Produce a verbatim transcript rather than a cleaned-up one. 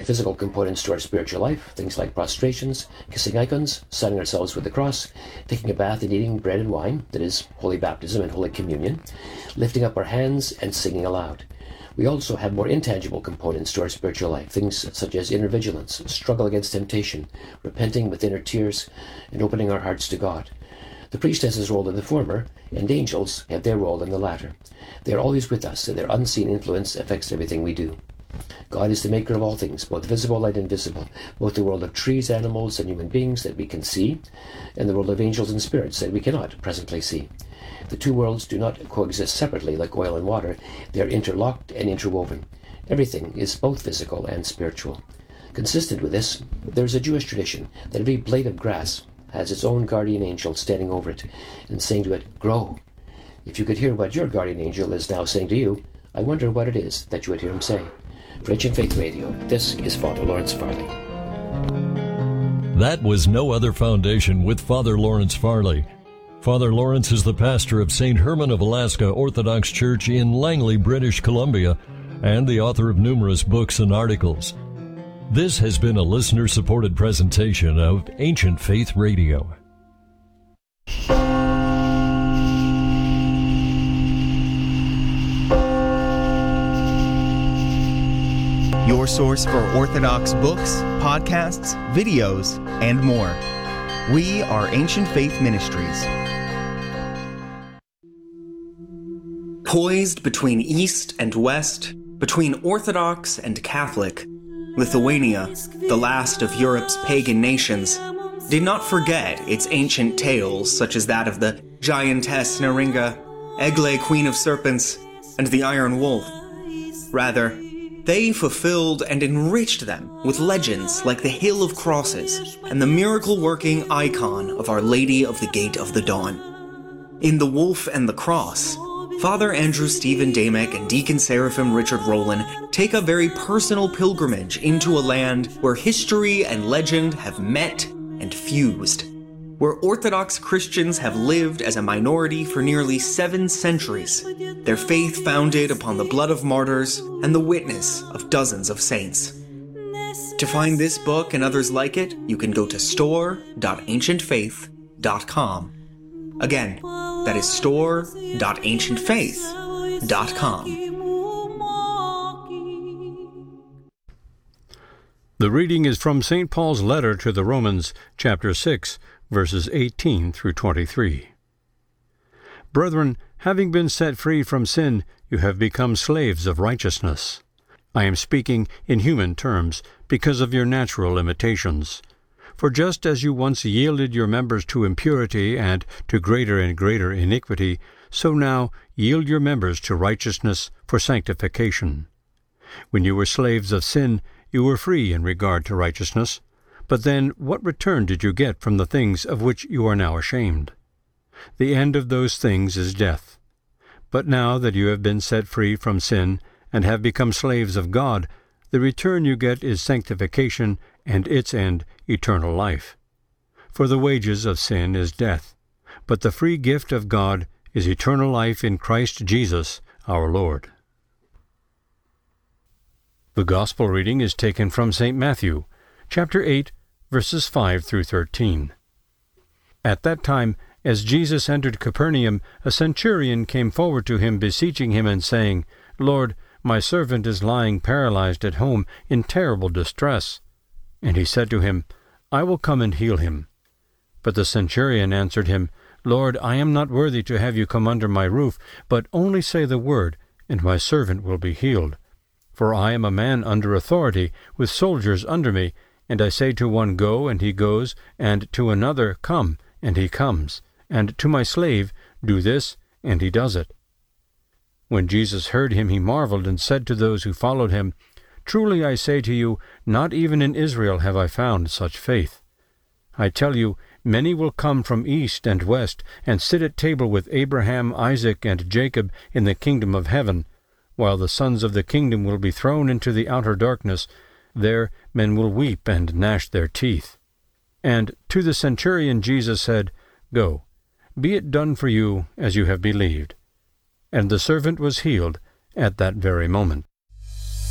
physical components to our spiritual life, things like prostrations, kissing icons, sunning ourselves with the cross, taking a bath and eating bread and wine, that is, Holy Baptism and Holy Communion, lifting up our hands and singing aloud. We also have more intangible components to our spiritual life, things such as inner vigilance, struggle against temptation, repenting with inner tears, and opening our hearts to God. The priest has his role in the former, and angels have their role in the latter. They are always with us, and their unseen influence affects everything we do. God is the maker of all things, both visible and invisible, both the world of trees, animals, and human beings that we can see, and the world of angels and spirits that we cannot presently see. The two worlds do not coexist separately like oil and water. They are interlocked and interwoven. Everything is both physical and spiritual. Consistent with this, there is a Jewish tradition that every blade of grass has its own guardian angel standing over it and saying to it, "Grow." If you could hear what your guardian angel is now saying to you, I wonder what it is that you would hear him say. For Ancient Faith Radio, this is Father Lawrence Farley. That was No Other Foundation with Father Lawrence Farley. Father Lawrence is the pastor of Saint Herman of Alaska Orthodox Church in Langley, British Columbia, and the author of numerous books and articles. This has been a listener-supported presentation of Ancient Faith Radio. Your source for Orthodox books, podcasts, videos, and more. We are Ancient Faith Ministries. Poised between East and West, between Orthodox and Catholic, Lithuania, the last of Europe's pagan nations, did not forget its ancient tales such as that of the giantess Neringa, Egle, Queen of Serpents, and the Iron Wolf. Rather, they fulfilled and enriched them with legends like the Hill of Crosses and the miracle-working icon of Our Lady of the Gate of the Dawn. In The Wolf and the Cross, Father Andrew Stephen Damick and Deacon Seraphim Richard Rowland take a very personal pilgrimage into a land where history and legend have met and fused, where Orthodox Christians have lived as a minority for nearly seven centuries, their faith founded upon the blood of martyrs and the witness of dozens of saints. To find this book and others like it, you can go to store dot ancient faith dot com. Again, that is store dot ancient faith dot com. The reading is from Saint Paul's letter to the Romans, chapter six, verses eighteen through twenty-three. Brethren, having been set free from sin, you have become slaves of righteousness. I am speaking in human terms, because of your natural limitations. For just as you once yielded your members to impurity and to greater and greater iniquity, so now yield your members to righteousness for sanctification. When you were slaves of sin, you were free in regard to righteousness. But then what return did you get from the things of which you are now ashamed? The end of those things is death. But now that you have been set free from sin and have become slaves of God, the return you get is sanctification, and its end eternal life. For the wages of sin is death, but the free gift of God is eternal life in Christ Jesus our Lord. The Gospel reading is taken from Saint Matthew, chapter eight, verses five through thirteen. At that time, as Jesus entered Capernaum, a centurion came forward to him, beseeching him and saying, Lord, my servant is lying paralyzed at home in terrible distress. And he said to him, I will come and heal him. But the centurion answered him, Lord, I am not worthy to have you come under my roof, but only say the word, and my servant will be healed. For I am a man under authority, with soldiers under me, and I say to one, Go, and he goes, and to another, Come, and he comes, and to my slave, Do this, and he does it. When Jesus heard him, he marveled, and said to those who followed him, Truly I say to you, not even in Israel have I found such faith. I tell you, many will come from east and west, and sit at table with Abraham, Isaac, and Jacob in the kingdom of heaven, while the sons of the kingdom will be thrown into the outer darkness. There men will weep and gnash their teeth. And to the centurion Jesus said, Go, be it done for you as you have believed. And the servant was healed at that very moment.